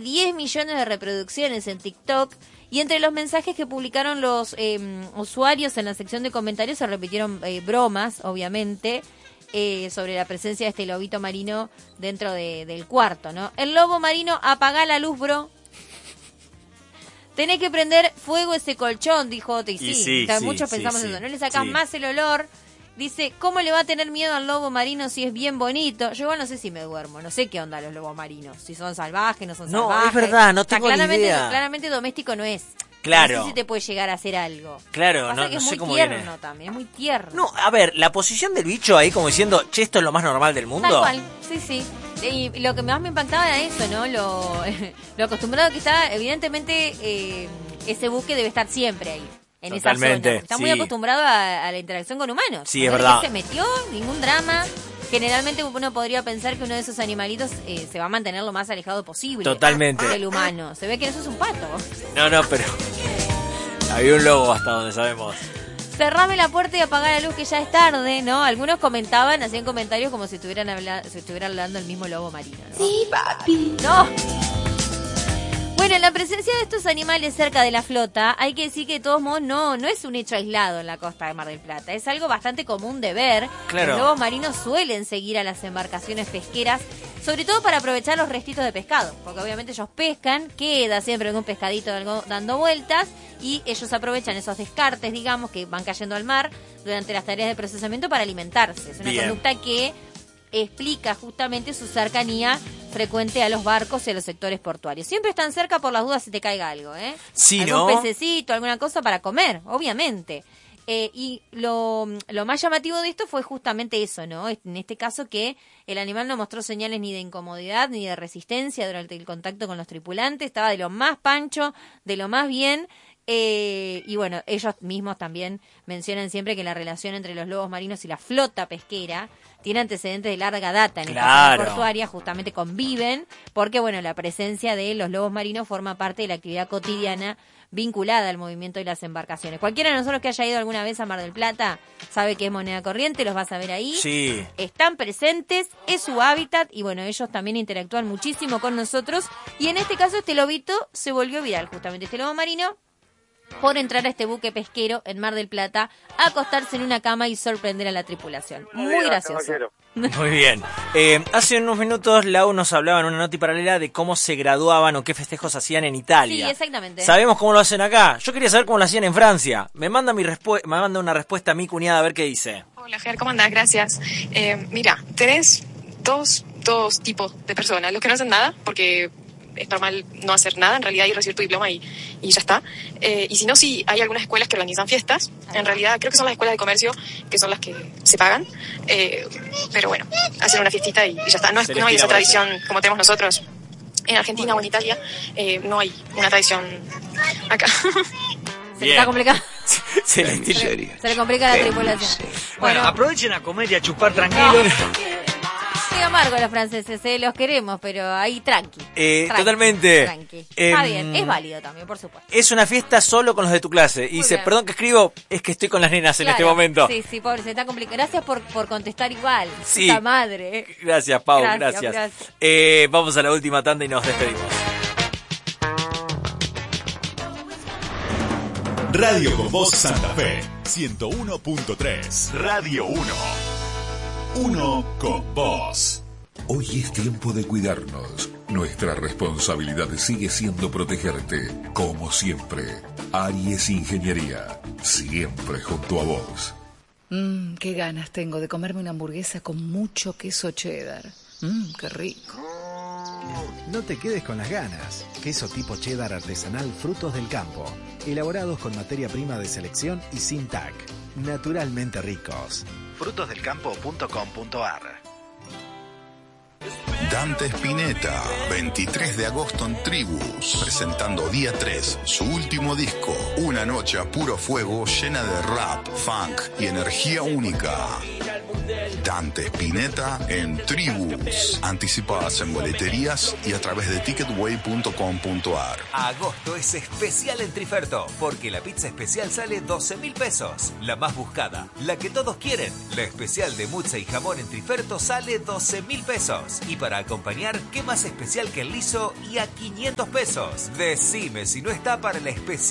10 millones de reproducciones en TikTok. Y entre los mensajes que publicaron los usuarios en la sección de comentarios se repitieron bromas, obviamente, sobre la presencia de este lobito marino dentro del cuarto, ¿no? El lobo marino, apagá la luz, bro. Tenés que prender fuego ese colchón, dijo Otto. Y sí, muchos pensamos eso. No le sacás más el olor. Dice, ¿cómo le va a tener miedo al lobo marino si es bien bonito? Yo igual no sé si me duermo, no sé qué onda los lobos marinos. Si son salvajes, no son salvajes. No, es verdad, no tengo ni idea. Claramente doméstico no es. Claro. No sé si te puede llegar a hacer algo. Claro, Pasa que no es sé muy cómo tierno viene. también, es muy tierno. No, a ver, la posición del bicho ahí como diciendo, che, esto es lo más normal del mundo. Tal cual, sí. Y lo que más me impactaba era eso, ¿no? Lo acostumbrado que está, evidentemente, ese buque debe estar siempre ahí. En Totalmente, esa zona. Está muy acostumbrado a la interacción con humanos. Sí, es verdad. Que se metió, ningún drama. Generalmente uno podría pensar que uno de esos animalitos se va a mantener lo más alejado posible. Totalmente. Del humano. Se ve que eso es un pato. No, pero había un lobo hasta donde sabemos. Cerrame la puerta y apaga la luz que ya es tarde, ¿no? Algunos comentaban, hacían comentarios como si estuvieran hablando el mismo lobo marino, ¿no? Sí, papi. ¡No! Bueno, la presencia de estos animales cerca de la flota, hay que decir que de todos modos no es un hecho aislado en la costa de Mar del Plata. Es algo bastante común de ver. Claro. Los lobos marinos suelen seguir a las embarcaciones pesqueras, sobre todo para aprovechar los restitos de pescado. Porque obviamente ellos pescan, queda siempre algún pescadito dando vueltas, y ellos aprovechan esos descartes, digamos, que van cayendo al mar durante las tareas de procesamiento para alimentarse. Es una conducta que explica justamente su cercanía frecuente a los barcos y a los sectores portuarios. Siempre están cerca por las dudas si te caiga algo, ¿eh? Sí, algún ¿no? pececito, alguna cosa para comer, obviamente. Y lo más llamativo de esto fue justamente eso, ¿no? En este caso que el animal no mostró señales ni de incomodidad ni de resistencia durante el contacto con los tripulantes. Estaba de lo más pancho, de lo más bien. Y bueno, ellos mismos también mencionan siempre que la relación entre los lobos marinos y la flota pesquera tiene antecedentes de larga data en esta zona portuaria, justamente conviven, porque bueno, la presencia de los lobos marinos forma parte de la actividad cotidiana vinculada al movimiento de las embarcaciones. Cualquiera de nosotros que haya ido alguna vez a Mar del Plata sabe que es moneda corriente, los vas a ver ahí. Sí. Están presentes, es su hábitat y bueno, ellos también interactúan muchísimo con nosotros. Y en este caso este lobito se volvió viral, justamente este lobo marino, por entrar a este buque pesquero en Mar del Plata, acostarse en una cama y sorprender a la tripulación. Muy gracioso. Muy bien. Hace unos minutos Lau nos hablaba en una noti paralela de cómo se graduaban o qué festejos hacían en Italia. Sí, exactamente. ¿Sabemos cómo lo hacen acá? Yo quería saber cómo lo hacían en Francia. Me manda una respuesta a mi cuñada a ver qué dice. Hola, Ger, ¿cómo andás? Gracias. Mira, tenés dos tipos de personas. Los que no hacen nada, porque es normal no hacer nada, en realidad, y recibir tu diploma y ya está. Y si no, sí hay algunas escuelas que organizan fiestas. En realidad, creo que son las escuelas de comercio, que son las que se pagan. Pero bueno, hacen una fiestita y ya está. No hay esa tradición como tenemos nosotros en Argentina o en Italia. No hay una tradición acá. Se le está complicando. Se le complica la tripulación. Bueno, aprovechen a comer y a chupar tranquilos. Muy amargos los franceses, los queremos, pero ahí tranqui. Totalmente. Tranqui. Está bien, es válido también, por supuesto. Es una fiesta solo con los de tu clase. Y dice, perdón que escribo, es que estoy con las nenas en este momento. Sí, pobre, se está complicando. Gracias por contestar igual. Sí. Puta madre. Gracias, Pau, gracias. Vamos a la última tanda y nos despedimos. Radio con Voz Santa Fe, 101.3. Radio 1. Uno con vos. Hoy es tiempo de cuidarnos. Nuestra responsabilidad sigue siendo protegerte. Como siempre, Aries Ingeniería, siempre junto a vos. Qué ganas tengo de comerme una hamburguesa con mucho queso cheddar. Qué rico. No te quedes con las ganas. Queso tipo cheddar artesanal Frutos del Campo. Elaborados con materia prima de selección y sin TAC. Naturalmente ricos. frutosdelcampo.com.ar. Dante Spinetta, 23 de agosto en Tribus, presentando día 3, su último disco, una noche a puro fuego llena de rap, funk y energía única. Dante Spinetta en Tribus. Anticipadas en boleterías y a través de ticketway.com.ar. Agosto es especial en Triferto, porque la pizza especial sale 12.000 pesos. La más buscada, la que todos quieren. La especial de muzza y jamón en Triferto sale 12.000 pesos. Y para acompañar, ¿qué más especial que el liso y a 500 pesos? Decime si no está para la especial